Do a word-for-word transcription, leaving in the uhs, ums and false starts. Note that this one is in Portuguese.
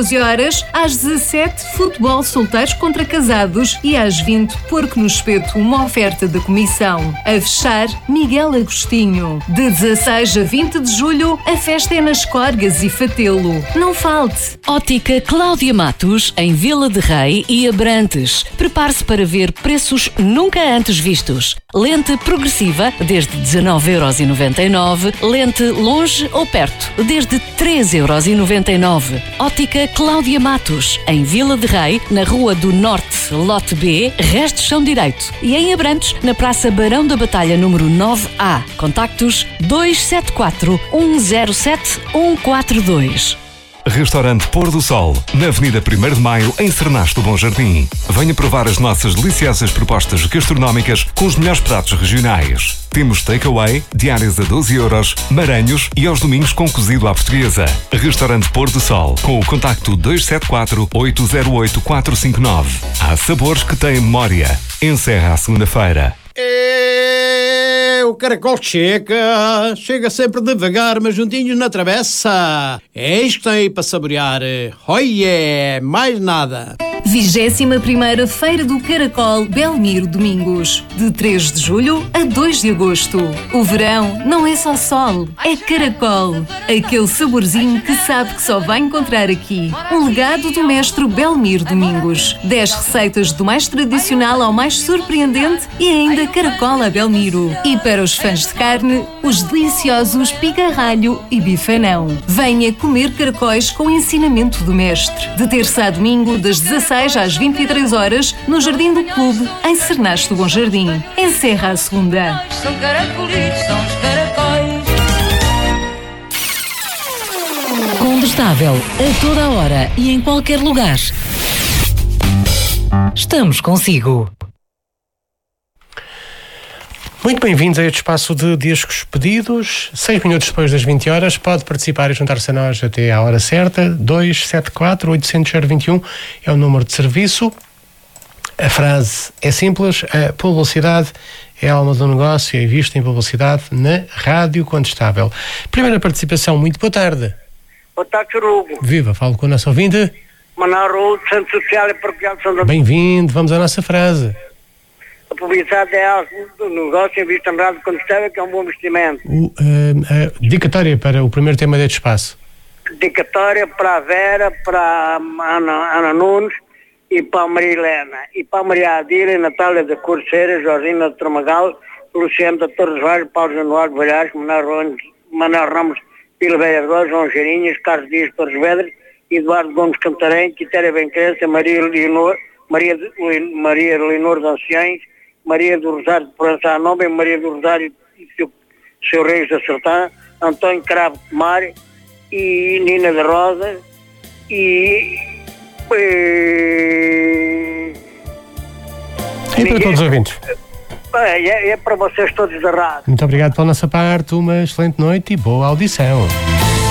doze horas, às dezassete, futebol solteiros contra casados e às vinte, porco no espeto, uma oferta da comissão. A fechar, Miguel Agostinho. De dezasseis a vinte de julho, a festa é nas Corgas e Fatelo. Não falte! Ótica Cláudia Matos, em Vila de Rei e Abrantes. Prepare-se para ver preços nunca antes vistos. Lente progressiva, desde dezanove euros e noventa e nove. Lente longe ou perto, desde treze euros e noventa e nove. Ótica Cláudia Matos, em Vila de Rei, na Rua do Norte, lote B, restos são direito. E em Abrantes, na Praça Barão da Batalha, número nove A. Contactos dois sete quatro, um zero sete, um quatro dois. Restaurante Pôr do Sol, na Avenida primeiro de Maio, em Cernasto do Bom Jardim. Venha provar as nossas deliciosas propostas gastronómicas com os melhores pratos regionais. Temos takeaway, diárias a doze euros, maranhos e aos domingos com cozido à portuguesa. Restaurante Pôr do Sol, com o contacto dois sete quatro, oito zero oito, quatro cinco nove. Há sabores que têm memória. Encerra a segunda-feira. É, o caracol chega, chega sempre devagar, mas juntinhos na travessa. É isto que tem aí para saborear. Oiê, mais nada. vigésima primeira Feira do Caracol Belmiro Domingos, de três de julho a dois de agosto. O verão não é só sol, é caracol. Aquele saborzinho que sabe que só vai encontrar aqui. Um legado do mestre Belmiro Domingos. dez receitas do mais tradicional ao mais surpreendente e ainda caracol a Belmiro. E para os fãs de carne, os deliciosos picarralho e bifanão. Venha comer caracóis com ensinamento do mestre. De terça a domingo, das dezasseis às vinte e três horas, no Jardim do Clube, em Cernasto do Bom Jardim. Encerra a segunda. São caracolitos, são os caracóis. Combustável, a toda a hora e em qualquer lugar. Estamos consigo. Muito bem-vindos a este espaço de discos pedidos. Seis minutos depois das vinte horas, pode participar e juntar-se a nós até à hora certa. dois sete quatro, oito zero zero, dois um é o número de serviço. A frase é simples: a publicidade é a alma do negócio e vista em publicidade na Rádio Contestável. Primeira participação, muito boa tarde. Boa tarde, Churugo. Viva, falo com o nosso ouvinte. Manuel Raul, Centro Social e Paroquial de São Domingos. Bem-vindo, vamos à nossa frase. A publicidade é algo do negócio em vista na Rádio Contestável, que é um bom investimento. O, uh, a dedicatória para o primeiro tema deste espaço. Dedicatória para a Vera, para a Ana, Ana Nunes e para a Maria Helena. E para a Maria Adira, Natália da Corceira, Jorgina de Tramagal, Luciano da Torres Vales, Paulo Januário de Valhares, Manuel Ramos Pila Velha Góis, João Geirinhas, Carlos Dias de Torres Vedras, Eduardo Gomes Cantarém, Quitéria Benquença, Maria Leonor, Maria, Maria Leonor de Anciães, Maria do Rosário de Provença Nova, Maria do Rosário e seu, seu Reis da Sertã, António Cravo de Mar e Nina da Rosa e, e, e para todos os ouvintes. É, é para vocês todos da rádio. Muito obrigado pela nossa parte, uma excelente noite e boa audição.